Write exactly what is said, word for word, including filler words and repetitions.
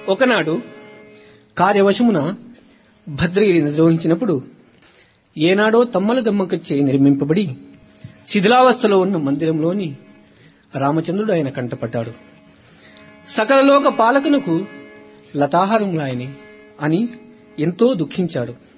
ఒకనాడు కార్యవశమున భద్రగిరి నిర్వహించినప్పుడు ఏనాడో తమ్మల దమ్మకచ్చే నిర్మింపబడి శిథిలావస్థలో ఉన్న మందిరంలోని రామచంద్రుడు ఆయన కంటపడ్డాడు. సకలలోక పాలకునకు లతాహారములాయని అని ఎంతో దుఃఖించాడు.